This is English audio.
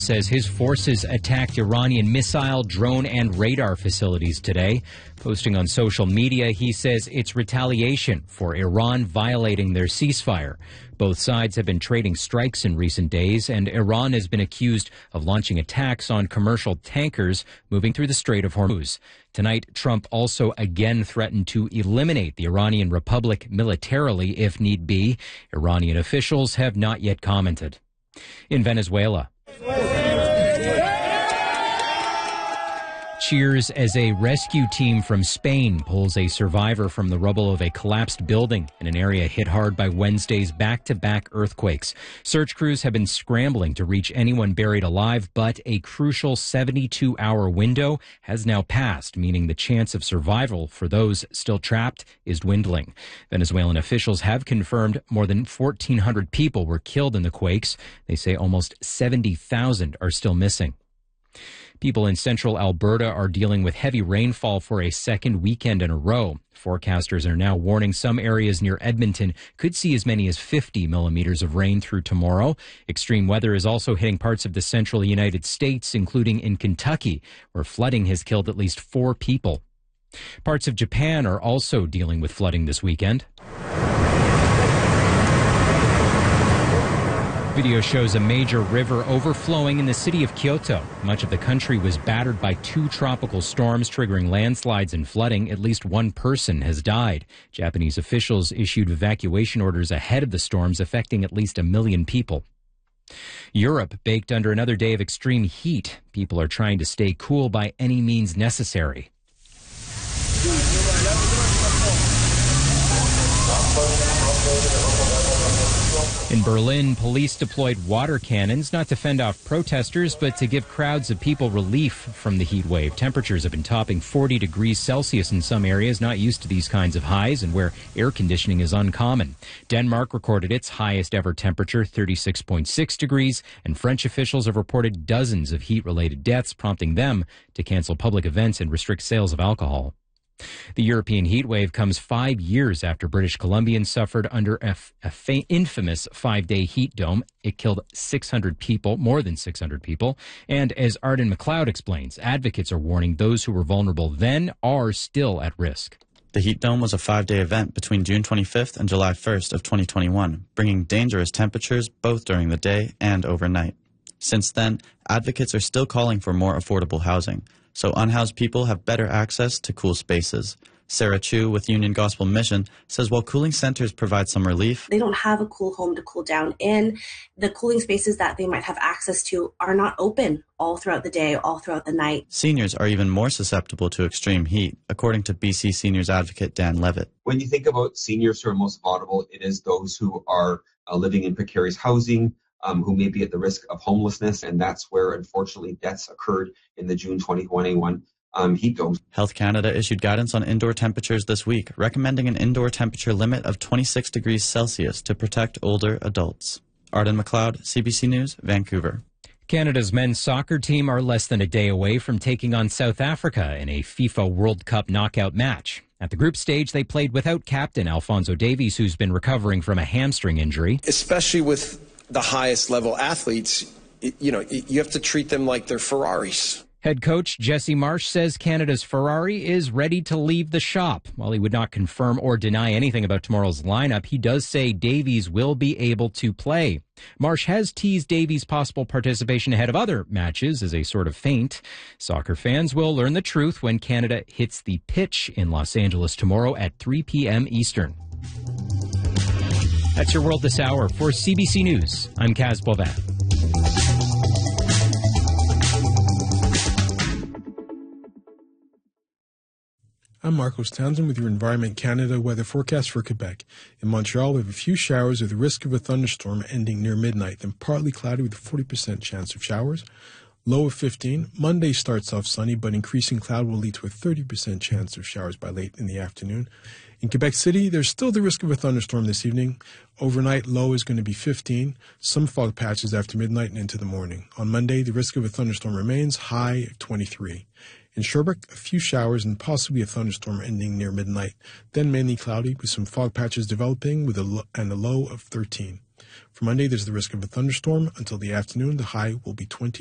says his forces attacked Iranian missile, drone, and radar facilities today. Posting on social media, he says it's retaliation for Iran violating their ceasefire. Both sides have been trading strikes in recent days, and Iran has been accused of launching attacks on commercial tankers moving through the Strait of Hormuz. Tonight, Trump also again threatened to eliminate the Iranian Republic militarily if need be. Iranian officials have not yet commented. In Venezuela, cheers as a rescue team from Spain pulls a survivor from the rubble of a collapsed building in an area hit hard by Wednesday's back-to-back earthquakes. Search crews have been scrambling to reach anyone buried alive, but a crucial 72-hour window has now passed, meaning the chance of survival for those still trapped is dwindling. Venezuelan officials have confirmed more than 1,400 people were killed in the quakes. They say almost 70,000 are still missing. People in central Alberta are dealing with heavy rainfall for a second weekend in a row. Forecasters are now warning some areas near Edmonton could see as many as 50 millimeters of rain through tomorrow. Extreme weather is also hitting parts of the central United States, including in Kentucky, where flooding has killed at least 4 people. Parts of Japan are also dealing with flooding this weekend. Video shows a major river overflowing in the city of Kyoto. Much of the country was battered by 2 tropical storms, triggering landslides and flooding. At least 1 person has died. Japanese officials issued evacuation orders ahead of the storms, affecting at least 1 million people. Europe baked under another day of extreme heat. People are trying to stay cool by any means necessary. In Berlin, police deployed water cannons not to fend off protesters, but to give crowds of people relief from the heat wave. Temperatures have been topping 40 degrees Celsius in some areas, not used to these kinds of highs and where air conditioning is uncommon. Denmark recorded its highest ever temperature, 36.6 degrees, and French officials have reported dozens of heat-related deaths, prompting them to cancel public events and restrict sales of alcohol. The European heat wave comes 5 years after British Columbians suffered under an infamous 5-day heat dome. It killed 600 people, more than 600 people. And as Arden McLeod explains, advocates are warning those who were vulnerable then are still at risk. The heat dome was a 5-day event between June 25th and July 1st of 2021, bringing dangerous temperatures both during the day and overnight. Since then, advocates are still calling for more affordable housing, so unhoused people have better access to cool spaces. Sarah Chu with Union Gospel Mission says while cooling centers provide some relief, they don't have a cool home to cool down in. The cooling spaces that they might have access to are not open all throughout the day, all throughout the night. Seniors are even more susceptible to extreme heat, according to BC Seniors advocate Dan Levitt. When you think about seniors who are most vulnerable, it is those who are living in precarious housing, who may be at the risk of homelessness, and that's where, unfortunately, deaths occurred in the June 2021 heat dome. Health Canada issued guidance on indoor temperatures this week, recommending an indoor temperature limit of 26 degrees Celsius to protect older adults. Arden McLeod, CBC News, Vancouver. Canada's men's soccer team are less than a day away from taking on South Africa in a FIFA World Cup knockout match. At the group stage, they played without captain Alphonso Davies, who's been recovering from a hamstring injury. Especially with the highest level athletes, you have to treat them like they're Ferraris. Head coach Jesse Marsh says Canada's Ferrari is ready to leave the shop. While he would not confirm or deny anything about tomorrow's lineup, he does say Davies will be able to play. Marsh has teased Davies' possible participation ahead of other matches as a sort of feint. Soccer fans will learn the truth when Canada hits the pitch in Los Angeles tomorrow at 3 p.m. Eastern. That's your World This Hour. For CBC News, I'm Kaz Boivin. I'm Marcos Townsend with your Environment Canada weather forecast for Quebec. In Montreal, we have a few showers with the risk of a thunderstorm ending near midnight, then partly cloudy with a 40% chance of showers. Low of 15. Monday starts off sunny, but increasing cloud will lead to a 30% chance of showers by late in the afternoon. In Quebec City, there's still the risk of a thunderstorm this evening. Overnight, low is going to be 15. Some fog patches after midnight and into the morning. On Monday, the risk of a thunderstorm remains, high of 23. In Sherbrooke, a few showers and possibly a thunderstorm ending near midnight. Then mainly cloudy with some fog patches developing with a low of 13. For Monday, there's the risk of a thunderstorm. Until the afternoon, the high will be 20.